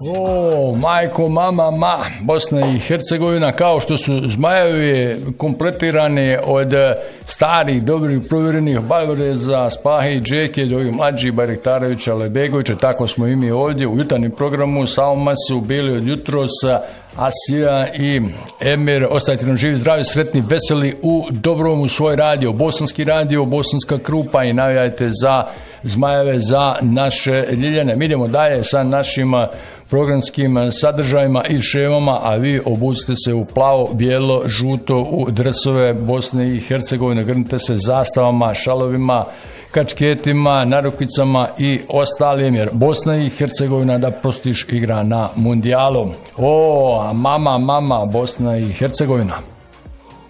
O, majko, mama, Bosna i Hercegovina, kao što su zmajevi kompletirani od starih, dobrih, provjerenih Bavareza, Spahe i Džeke, do ovih mlađih Bajraktarovića, Lebegovića, tako smo i mi ovdje u jutarnjem programu. Sa vama su bili od jutros Asija i Emir. Ostajte nam živi, zdravi, sretni, veseli u dobrom u svoj radio, bosanski radio, bosanska krupa, i navijajte za zmajeve, za naše Ljiljane. Mi idemo dalje sa našim programskim sadržajima i šemama, a vi obucite se u plavo, bijelo, žuto, u dresove Bosne i Hercegovine, grnite se zastavama, šalovima, kačketima, narukvicama i ostalim, jer Bosna i Hercegovina, da prostiš, igra na mundijalu. O, mama, Bosna i Hercegovina.